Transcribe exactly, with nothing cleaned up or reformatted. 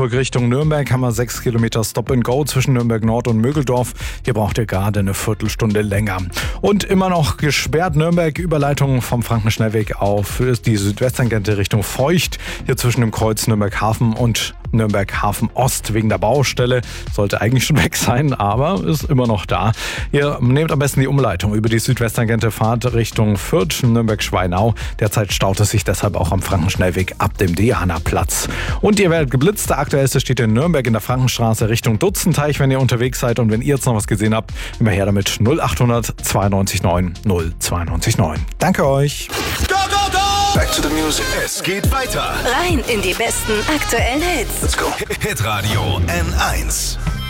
zurück Richtung Nürnberg haben wir sechs Kilometer Stop and Go zwischen Nürnberg Nord und Mögeldorf. Hier braucht ihr gerade eine Viertelstunde länger. Und immer noch gesperrt Nürnberg, Überleitung vom Frankenschnellweg auf die Südwesttangente Richtung Feucht. Hier zwischen dem Kreuz Nürnberg Hafen und Nürnberg Hafen Ost wegen der Baustelle. Sollte eigentlich schon weg sein, aber ist immer noch da. Ihr nehmt am besten die Umleitung über die Südwesttangente Fahrt Richtung Fürth, Nürnberg-Schweinau. Derzeit staut es sich deshalb auch am Frankenschnellweg ab dem Diana-Platz. Und ihr werdet geblitzt. Der aktuellste steht in Nürnberg in der Frankenstraße Richtung Dutzenteich, wenn ihr unterwegs seid. Und wenn ihr jetzt noch was gesehen habt, immer her damit null acht hundert zweiundneunzig neun null zweiundneunzig neun. Danke euch. Go, go, go! Back to the music. Es geht weiter. Rein in die besten aktuellen Hits. Let's go. Hitradio N eins.